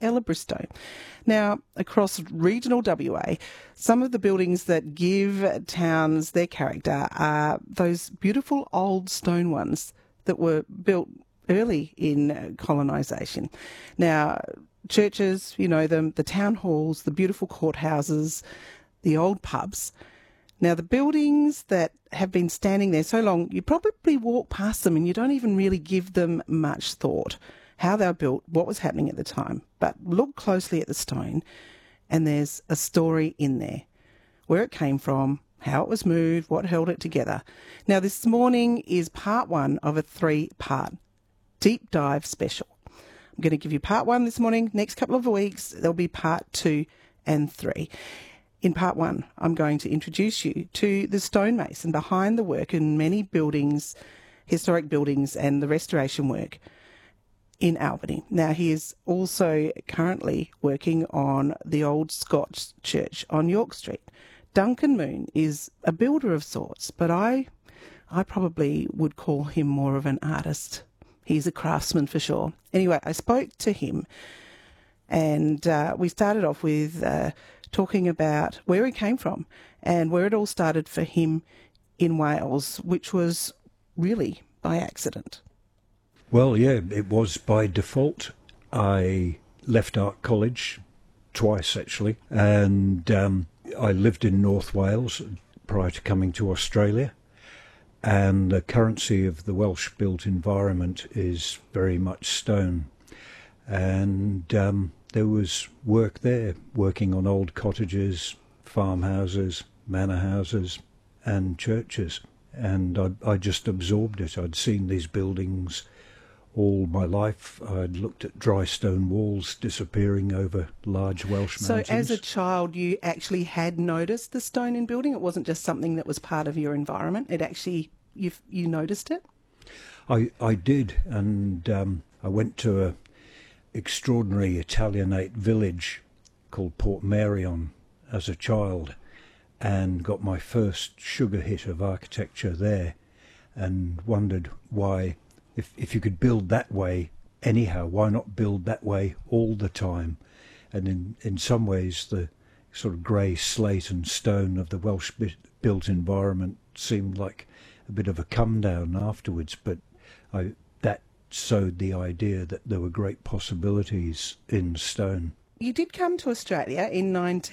Ellerborough. Now, across regional WA, some of the buildings that give towns their character are those beautiful old stone ones that were built early in colonisation. Now, churches, you know them, the town halls, the beautiful courthouses, the old pubs. Now, the buildings that have been standing there so long, you probably walk past them and you don't even really give them much thought, how they were built, what was happening at the time. But look closely at the stone and there's a story in there, where it came from, how it was moved, what held it together. Now, this morning is part one of a 3-part deep dive special. I'm going to give you part one this morning. Next couple of weeks, there'll be part 2 and 3. In part 1, I'm going to introduce you to the stonemason behind the work in many buildings, historic buildings, and the restoration work in Albany. Now, he is also currently working on the old Scotch church on York Street. Duncan Moon is a builder of sorts, but I probably would call him more of an artist. He's a craftsman for sure. Anyway, I spoke to him and we started off with talking about where he came from and where it all started for him in Wales, which was really by accident. Well, yeah, it was by default. I left art college twice, actually, and I lived in North Wales prior to coming to Australia. And the currency of the Welsh built environment is very much stone. And there was work there, working on old cottages, farmhouses, manor houses, and churches. And I just absorbed it. I'd seen these buildings all my life. I'd looked at dry stone walls disappearing over large Welsh mountains. So as a child, you actually had noticed the stone in building? It wasn't just something that was part of your environment? It actually, you noticed it? I did, and I went to a extraordinary Italianate village called Portmeirion as a child and got my first sugar hit of architecture there and wondered why, if you could build that way anyhow, why not build that way all the time? And in some ways the sort of grey slate and stone of the Welsh built environment seemed like a bit of a come down afterwards, but that sowed the idea that there were great possibilities in stone. You did come to Australia in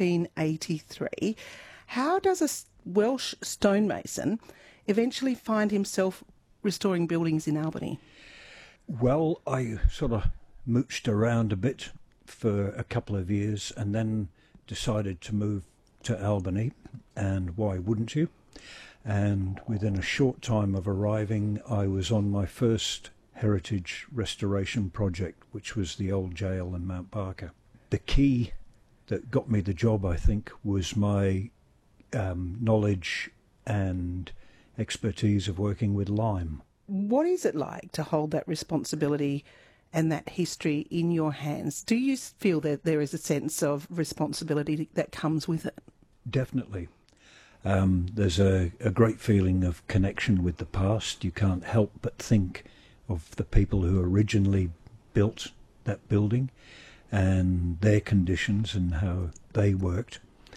1983. How does a Welsh stonemason eventually find himself restoring buildings in Albany? Well, I sort of mooched around a bit for a couple of years and then decided to move to Albany, and why wouldn't you? And within a short time of arriving, I was on my first heritage restoration project, which was the old jail in Mount Barker. The key that got me the job, I think, was my knowledge and expertise of working with lime. What is it like to hold that responsibility and that history in your hands? Do you feel that there is a sense of responsibility that comes with it? Definitely. There's a great feeling of connection with the past. You can't help but think of the people who originally built that building and their conditions and how they worked.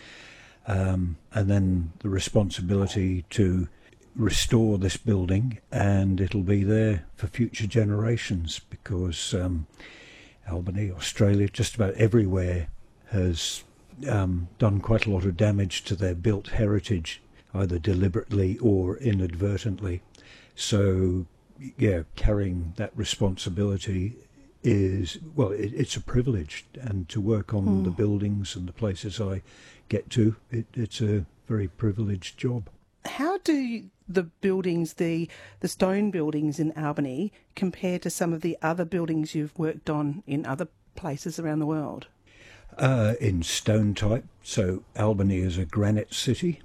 And then the responsibility to restore this building, and it'll be there for future generations, because Albany, Australia, just about everywhere has done quite a lot of damage to their built heritage, either deliberately or inadvertently. So, yeah, carrying that responsibility is, well, it's a privilege, and to work on the buildings and the places I get to, it's a very privileged job. How do the buildings, the stone buildings in Albany, compare to some of the other buildings you've worked on in other places around the world? In stone type, so Albany is a granite city.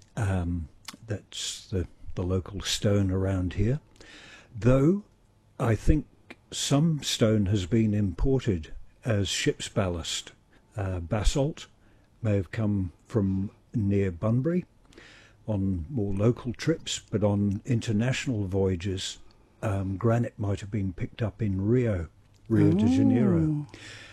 That's the local stone around here. Though I think some stone has been imported as ship's ballast. Basalt may have come from near Bunbury on more local trips, but on international voyages, granite might have been picked up in Rio de Janeiro.